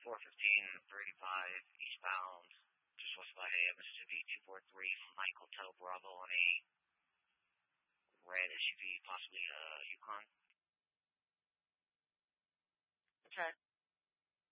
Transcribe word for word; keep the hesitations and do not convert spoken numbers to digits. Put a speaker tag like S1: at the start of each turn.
S1: four fifteen thirty-five eastbound, just west of Bahia, Mississippi, two four three Mike Hotel Bravo on a red S U V, possibly a Yukon.
S2: Okay.